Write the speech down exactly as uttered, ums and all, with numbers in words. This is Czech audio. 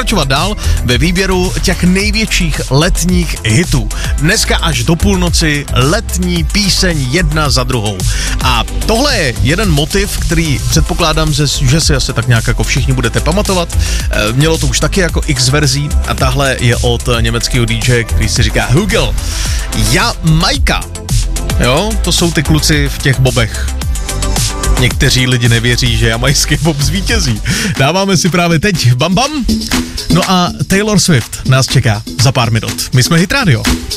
pokračovat dál ve výběru těch největších letních hitů. Dneska až do půlnoci letní píseň jedna za druhou. A tohle je jeden motiv, který předpokládám, že, že si asi tak nějak jako všichni budete pamatovat. Mělo to už taky jako X verzí a tahle je od německého dý džeje, který si říká Hugel. Ja Majka. Jo, to jsou ty kluci v těch bobech. Někteří lidi nevěří, že jamajský bob zvítězí. Dáváme si právě teď Bam Bam. No a Taylor Swift nás čeká za pár minut. My jsme Hit Radio.